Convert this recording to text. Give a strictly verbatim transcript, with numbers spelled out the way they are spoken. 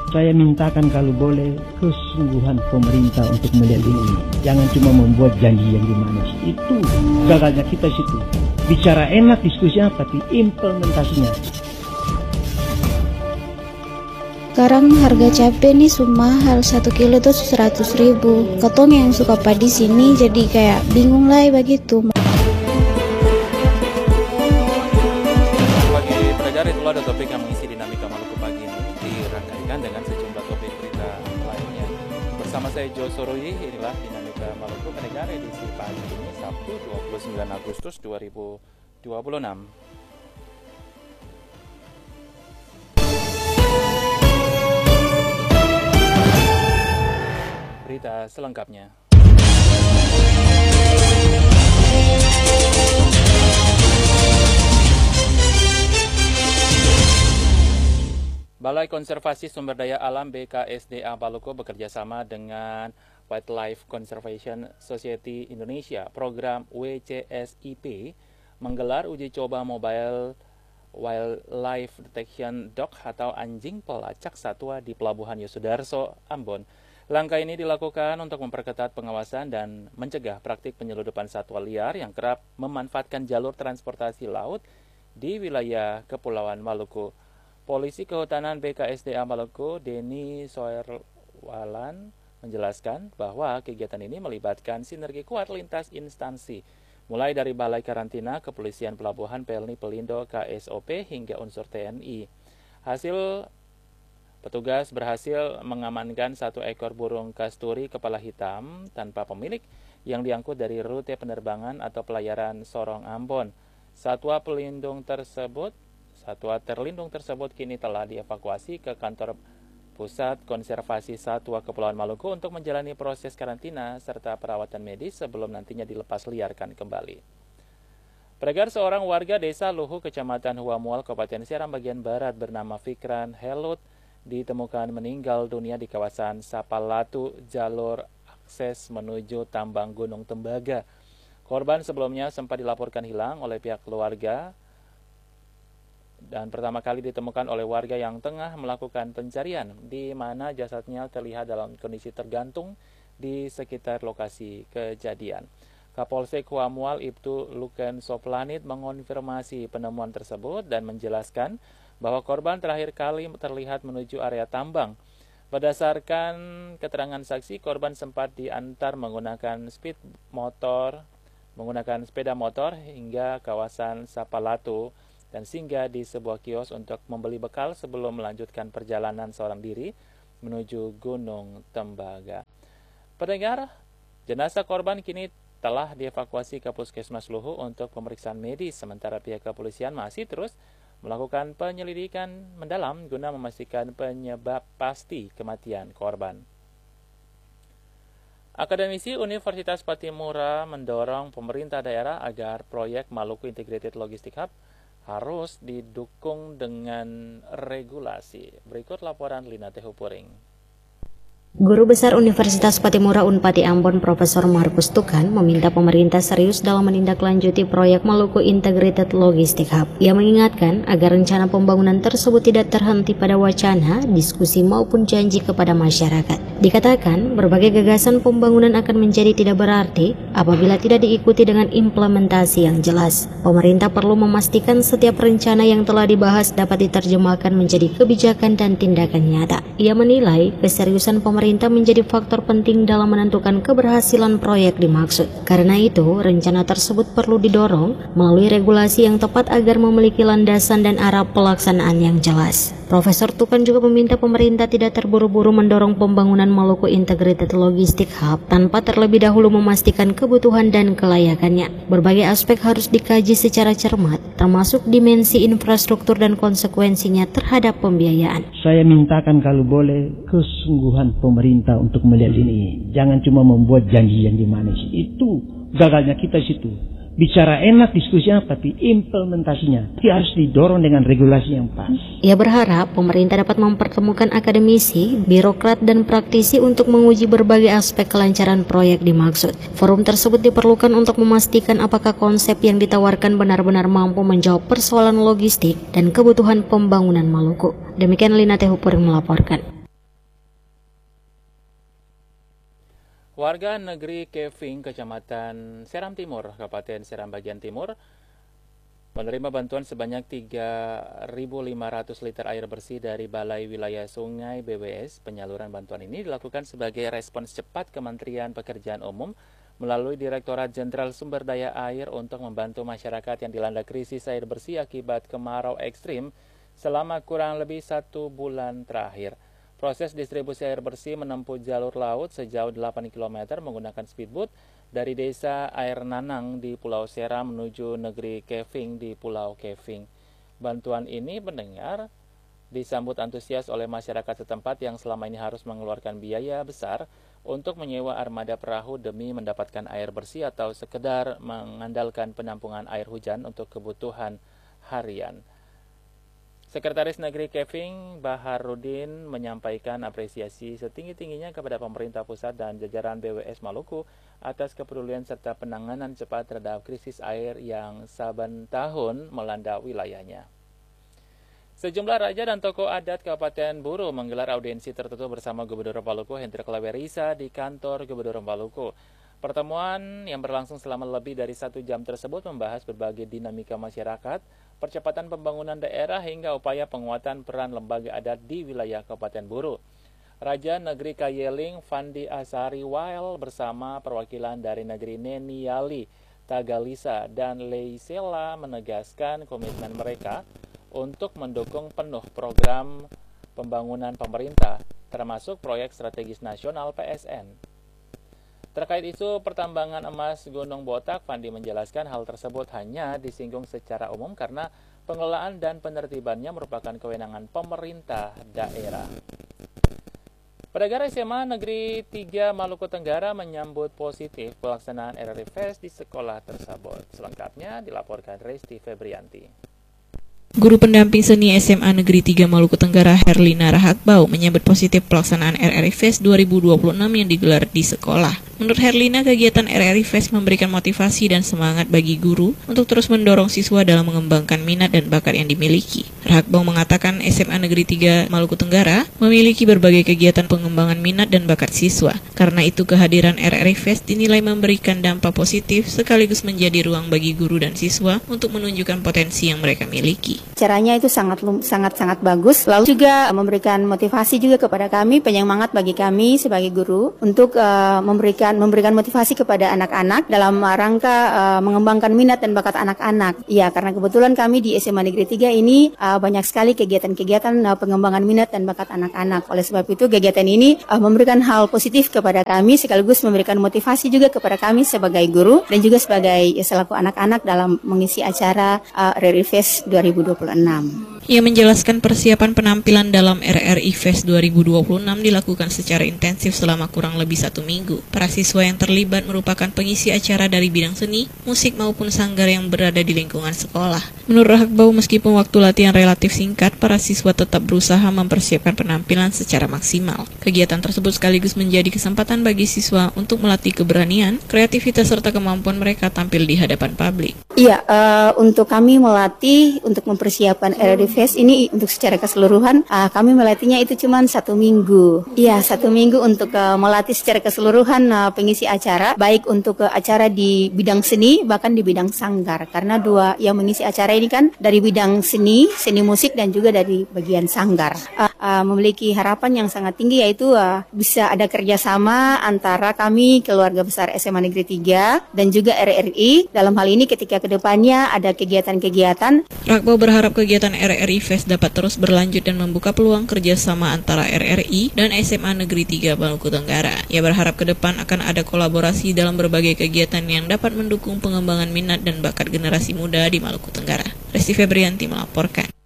Saya mintakan kalau boleh kesungguhan pemerintah untuk melihat ini. Jangan cuma membuat janji yang gimana. Itu gagalnya kita situ. Bicara enak diskusinya, tapi implementasinya. Sekarang harga cabai nih semahal, satu kilo tuh seratus ribu. Ketong yang suka padi sini jadi kayak bingung lah begitu. Bagi pendengar, itulah ada topik yang mengisi dinamika Maluku pagi ini, dirangkaikan dengan sejumlah topik berita lainnya. Bersama saya Jo Soroyi, inilah dinamika Maluku pendengar edisi pagi ini, Sabtu dua puluh sembilan Agustus dua ribu dua puluh enam. Berita selengkapnya. Balai Konservasi Sumber Daya Alam B K S D A Maluku bekerjasama dengan Wildlife Conservation Society Indonesia, program W C S I P, menggelar uji coba Mobile Wildlife Detection Dog atau anjing pelacak satwa di Pelabuhan Yosudarso, Ambon. Langkah ini dilakukan untuk memperketat pengawasan dan mencegah praktik penyeludupan satwa liar yang kerap memanfaatkan jalur transportasi laut di wilayah Kepulauan Maluku. Polisi Kehutanan B K S D A Maluku, Denny Soerwalan, menjelaskan bahwa kegiatan ini melibatkan sinergi kuat lintas instansi, mulai dari Balai Karantina, Kepolisian Pelabuhan, Pelni Pelindo, K S O P, hingga unsur T N I. Hasil petugas berhasil mengamankan satu ekor burung kasturi kepala hitam tanpa pemilik yang diangkut dari rute penerbangan atau pelayaran Sorong Ambon. Satwa pelindung tersebut, satwa terlindung tersebut kini telah dievakuasi ke kantor Pusat Konservasi Satwa Kepulauan Maluku untuk menjalani proses karantina serta perawatan medis sebelum nantinya dilepas liarkan kembali. Peregar seorang warga desa Luhu, Kecamatan Huamual, Kabupaten Seram bagian barat bernama Fikran Helut ditemukan meninggal dunia di kawasan Sapalatu, jalur akses menuju Tambang Gunung Tembaga. Korban sebelumnya sempat dilaporkan hilang oleh pihak keluarga dan pertama kali ditemukan oleh warga yang tengah melakukan pencarian, di mana jasadnya terlihat dalam kondisi tergantung di sekitar lokasi kejadian. Kapolsek Huamual Ibtu Luken Soplanit mengonfirmasi penemuan tersebut dan menjelaskan bahwa korban terakhir kali terlihat menuju area tambang. Berdasarkan keterangan saksi, korban sempat diantar menggunakan speed motor, menggunakan sepeda motor hingga kawasan Sapalatu dan singgah di sebuah kios untuk membeli bekal sebelum melanjutkan perjalanan seorang diri menuju Gunung Tembaga. Pendengar, jenazah korban kini telah dievakuasi ke Puskesmas Luhu untuk pemeriksaan medis, sementara pihak kepolisian masih terus melakukan penyelidikan mendalam guna memastikan penyebab pasti kematian korban. Akademisi Universitas Patimura mendorong pemerintah daerah agar proyek Maluku Integrated Logistic Hub harus didukung dengan regulasi. Berikut laporan Lina Tehupuring. Guru Besar Universitas Patimura Unpati Ambon Profesor Markus Tukan meminta pemerintah serius dalam menindaklanjuti proyek Maluku Integrated Logistic Hub. Ia mengingatkan agar rencana pembangunan tersebut tidak terhenti pada wacana, diskusi maupun janji kepada masyarakat. Dikatakan berbagai gagasan pembangunan akan menjadi tidak berarti apabila tidak diikuti dengan implementasi yang jelas. Pemerintah perlu memastikan setiap rencana yang telah dibahas dapat diterjemahkan menjadi kebijakan dan tindakan nyata. Ia menilai keseriusan pemerintah Pemerintah menjadi faktor penting dalam menentukan keberhasilan proyek dimaksud. Karena itu, rencana tersebut perlu didorong melalui regulasi yang tepat agar memiliki landasan dan arah pelaksanaan yang jelas. Profesor Tukan juga meminta pemerintah tidak terburu-buru mendorong pembangunan Maluku Integrated Logistic Hub tanpa terlebih dahulu memastikan kebutuhan dan kelayakannya. Berbagai aspek harus dikaji secara cermat, termasuk dimensi infrastruktur dan konsekuensinya terhadap pembiayaan. Saya mintakan kalau boleh kesungguhan pemerintah untuk melihat ini. Jangan cuma membuat janji yang gimana. Itu gagalnya kita situ. Bicara enak diskusinya, tapi implementasinya harus didorong dengan regulasi yang pas. Ia berharap pemerintah dapat mempertemukan akademisi, birokrat, dan praktisi untuk menguji berbagai aspek kelancaran proyek dimaksud. Forum tersebut diperlukan untuk memastikan apakah konsep yang ditawarkan benar-benar mampu menjawab persoalan logistik dan kebutuhan pembangunan Maluku. Demikian Lina Tehupuring melaporkan. Warga negeri Keving, Kecamatan Seram Timur, Kabupaten Seram bagian timur, menerima bantuan sebanyak tiga ribu lima ratus liter air bersih dari Balai Wilayah Sungai B W S. Penyaluran bantuan ini dilakukan sebagai respons cepat Kementerian Pekerjaan Umum melalui Direktorat Jenderal Sumber Daya Air untuk membantu masyarakat yang dilanda krisis air bersih akibat kemarau ekstrim selama kurang lebih satu bulan terakhir. Proses distribusi air bersih menempuh jalur laut sejauh delapan kilometer menggunakan speedboat dari desa Air Nanang di Pulau Seram menuju negeri Keving di Pulau Keving. Bantuan ini mendengar disambut antusias oleh masyarakat setempat yang selama ini harus mengeluarkan biaya besar untuk menyewa armada perahu demi mendapatkan air bersih atau sekedar mengandalkan penampungan air hujan untuk kebutuhan harian. Sekretaris Negeri Keving, Baharudin, menyampaikan apresiasi setinggi-tingginya kepada pemerintah pusat dan jajaran B W S Maluku atas kepedulian serta penanganan cepat terhadap krisis air yang saban tahun melanda wilayahnya. Sejumlah raja dan tokoh adat Kabupaten Buru menggelar audiensi tertutup bersama Gubernur Maluku Hendrik Lawerisa di kantor Gubernur Maluku. Pertemuan yang berlangsung selama lebih dari satu jam tersebut membahas berbagai dinamika masyarakat, percepatan pembangunan daerah hingga upaya penguatan peran lembaga adat di wilayah Kabupaten Buru. Raja Negeri Kayeling Fandi Asari Wael bersama perwakilan dari negeri Neniyali, Tagalisa, dan Leisela menegaskan komitmen mereka untuk mendukung penuh program pembangunan pemerintah, termasuk proyek strategis nasional P S N. Terkait isu pertambangan emas Gunung Botak, Fandi menjelaskan hal tersebut hanya disinggung secara umum karena pengelolaan dan penertibannya merupakan kewenangan pemerintah daerah. Pendengar S M A Negeri tiga Maluku Tenggara menyambut positif pelaksanaan R R I Fest di sekolah tersebut. Selengkapnya dilaporkan Resti Febrianti. Guru pendamping seni S M A Negeri tiga Maluku Tenggara Herlina Rahakbau menyambut positif pelaksanaan R R I Fest dua ribu dua puluh enam yang digelar di sekolah. Menurut Herlina, kegiatan R R I Fest memberikan motivasi dan semangat bagi guru untuk terus mendorong siswa dalam mengembangkan minat dan bakat yang dimiliki. Rahakbau mengatakan S M A Negeri tiga Maluku Tenggara memiliki berbagai kegiatan pengembangan minat dan bakat siswa. Karena itu kehadiran R R I Fest dinilai memberikan dampak positif sekaligus menjadi ruang bagi guru dan siswa untuk menunjukkan potensi yang mereka miliki. Caranya itu sangat sangat sangat bagus. Lalu juga memberikan motivasi juga kepada kami, penyemangat bagi kami sebagai guru untuk uh, memberikan memberikan motivasi kepada anak-anak dalam rangka uh, mengembangkan minat dan bakat anak-anak. Ya, karena kebetulan kami di S M A Negeri tiga ini uh, banyak sekali kegiatan-kegiatan uh, pengembangan minat dan bakat anak-anak. Oleh sebab itu kegiatan ini uh, memberikan hal positif kepada kami sekaligus memberikan motivasi juga kepada kami sebagai guru dan juga sebagai ya, selaku anak-anak dalam mengisi acara uh, R R I Fest dua ribu dua puluh enam. Ia menjelaskan persiapan penampilan dalam R R I Fest dua ribu dua puluh enam dilakukan secara intensif selama kurang lebih satu minggu. Para siswa yang terlibat merupakan pengisi acara dari bidang seni, musik maupun sanggar yang berada di lingkungan sekolah. Menurut Rahakbau, meskipun waktu latihan relatif singkat, para siswa tetap berusaha mempersiapkan penampilan secara maksimal. Kegiatan tersebut sekaligus menjadi kesempatan bagi siswa untuk melatih keberanian, kreativitas serta kemampuan mereka tampil di hadapan publik. Iya, uh, untuk kami melatih untuk mempersiapkan R R I Fest ini untuk secara keseluruhan uh, kami melatihnya itu cuma satu minggu. Iya, satu minggu untuk uh, melatih secara keseluruhan uh, pengisi acara, baik untuk uh, acara di bidang seni bahkan di bidang sanggar. Karena dua yang mengisi acara ini kan dari bidang seni, seni musik dan juga dari bagian sanggar. Uh, uh, memiliki harapan yang sangat tinggi yaitu uh, bisa ada kerjasama antara kami keluarga besar S M A Negeri tiga dan juga R R I dalam hal ini ketika kedepannya ada kegiatan-kegiatan. Rahakbau berharap kegiatan R R I Fest dapat terus berlanjut dan membuka peluang kerjasama antara R R I dan S M A Negeri tiga Maluku Tenggara. Ia berharap ke depan akan ada kolaborasi dalam berbagai kegiatan yang dapat mendukung pengembangan minat dan bakat generasi muda di Maluku Tenggara. Resti Febrianti melaporkan.